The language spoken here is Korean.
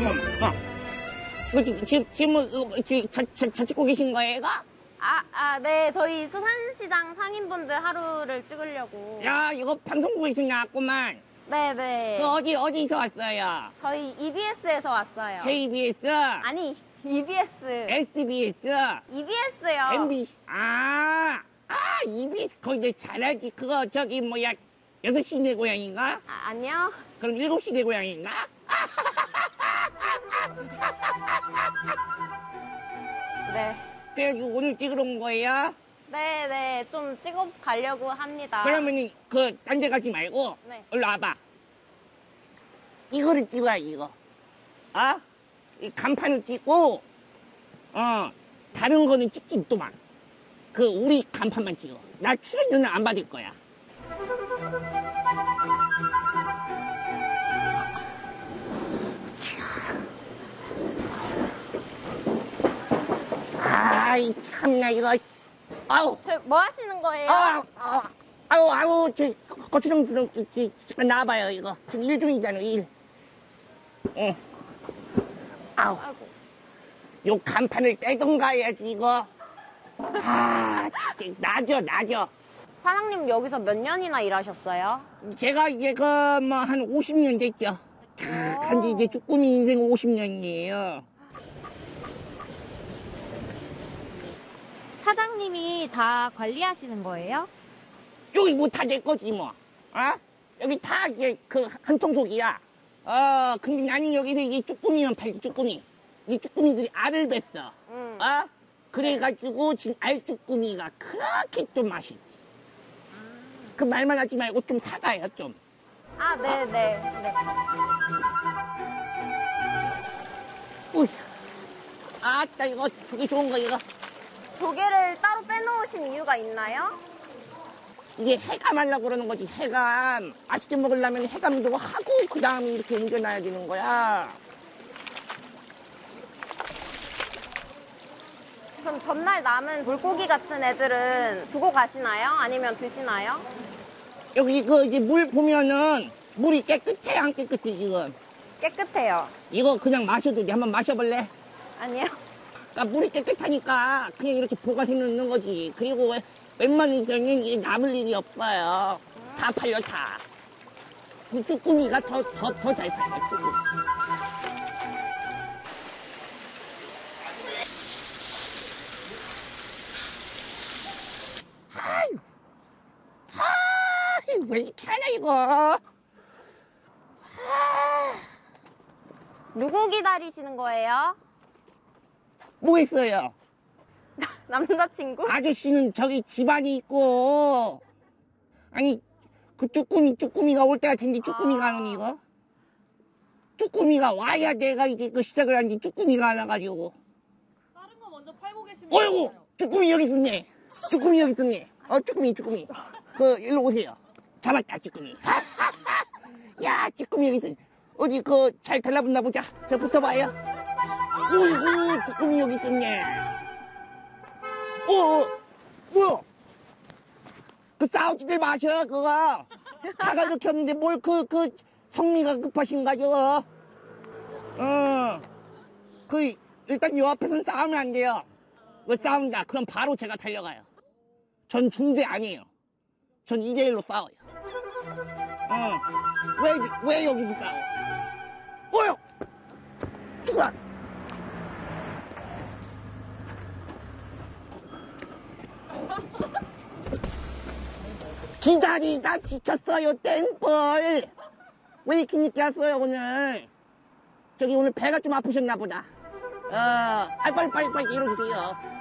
잠깐만. 저 찍고 계신 거예요, 이거? 네. 저희 수산시장 상인분들 하루를 찍으려고. 야, 이거 방송국에서 나왔구만. 네네. 그 어디서 왔어요? 저희 EBS에서 왔어요. KBS? 아니, EBS. SBS? EBS요. MBC? EBS. 거기 내 잘알지. 그거, 뭐야, 6시 내 고향인가? 아니요. 그럼 7시 내 고향인가? 네. 그래가지고 오늘 찍으러 온 거예요? 네네. 좀 찍어 가려고 합니다. 그러면은, 딴 데 가지 말고, 네. 일로 와봐. 이거를 찍어야, 이거. 이 간판을 찍고, 다른 거는 찍지 또 마. 우리 간판만 찍어. 나 출연료는 안 받을 거야. 아이, 참나, 이거. 아우. 저 뭐 하시는 거예요? 아우, 거추렁스렁, 잠깐 나와봐요, 이거. 지금 일 중이잖아, 일. 응. 아우. 아이고. 요 간판을 떼던가 해야지, 이거. 진짜, 나죠. 사장님 여기서 몇 년이나 일하셨어요? 제가 이제 한 50년 됐죠. 단지 이제 쭈꾸미 인생 50년이에요. 사장님이 다 관리하시는 거예요? 여기 뭐 다 내 거지, 뭐. 여기 다 이제 한 통속이야. 근데 나는 여기서 이제 쭈꾸미만 팔지, 쭈꾸미. 이 쭈꾸미들이 알을 뱄어. 그래가지고 지금 알쭈꾸미가 그렇게 좀 맛있지. 그 말만 하지 말고 좀 사가요, 좀. 네네. 네. 우이. 아따, 이거 조개 좋은 거, 이거. 조개를 따로 빼놓으신 이유가 있나요? 이게 해감 하려고 그러는 거지, 해감. 맛있게 먹으려면 해감도 하고, 그 다음에 이렇게 옮겨놔야 되는 거야. 그럼 전날 남은 물고기 같은 애들은 두고 가시나요? 아니면 드시나요? 여기 이제 물 보면은, 물이 깨끗해, 안 깨끗해, 지금? 깨끗해요. 이거 그냥 마셔도 돼. 한번 마셔볼래? 아니요. 그러니까 물이 깨끗하니까 그냥 이렇게 보관해 놓는 거지. 그리고 웬만한 경우는 이게 남을 일이 없어요. 다 팔려, 다. 이 쭈꾸미가 더 잘 팔려, 쭈꾸미. 왜 이렇게 하나, 이거? 누구 기다리시는 거예요? 뭐 했어요? 남자친구? 아저씨는 저기 집안이 있고, 아니, 쭈꾸미가 올 때가 된지 쭈꾸미가 안 오니, 이거? 쭈꾸미가 와야 내가 이제 시작을 한지 쭈꾸미가 안 와가지고. 다른 거 먼저 팔고 계시면 어이구! 쭈꾸미 여기 있었네. 쭈꾸미 여기 있었네. 쭈꾸미. 일로 오세요. 잡았다, 쭈꾸미. 야, 쭈꾸미 여기 있었네. 어디, 잘 달라붙나 보자. 저 붙어봐요. 어이구, 쭈꾸미 여기 있었네. 뭐야? 싸우지들 마셔, 그거. 차가 이렇게 없는데 뭘 성미가 급하신가, 저거. 일단 요 앞에서는 싸우면 안 돼요. 왜 싸운다? 그럼 바로 제가 달려가요. 전 중재 아니에요. 전 2대1로 싸워요. 왜 여기서 싸워? 죽어! 기다리다 지쳤어요, 땡벌. 왜 이렇게 늦게 왔어요, 오늘? 저기 오늘 배가 좀 아프셨나 보다. 빨리 이러주세요.